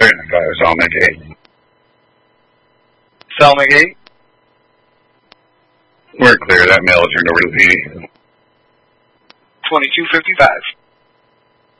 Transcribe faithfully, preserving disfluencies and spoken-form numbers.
and the guy was on the gate. Selma Gate? We're clear. That mail is turned over to the P D. twenty-two fifty-five.